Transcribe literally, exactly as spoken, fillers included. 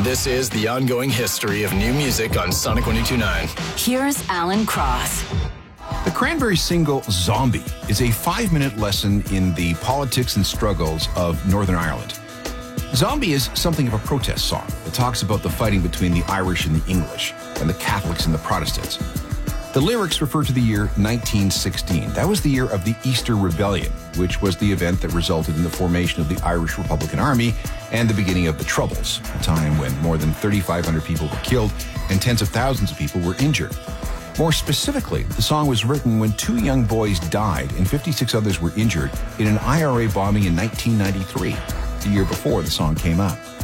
This is the ongoing history of new music on Sonic one oh two point nine. Here's Alan Cross. The Cranberries single Zombie is a five-minute lesson in the politics and struggles of Northern Ireland. Zombie is something of a protest song that talks about the fighting between the Irish and the English, and the Catholics and the Protestants. The lyrics refer to the year nineteen sixteen. That was the year of the Easter Rebellion, which was the event that resulted in the formation of the Irish Republican Army and the beginning of the Troubles, a time when more than thirty-five hundred people were killed and tens of thousands of people were injured. More specifically, the song was written when two young boys died and fifty-six others were injured in an I R A bombing in nineteen ninety-three, the year before the song came out.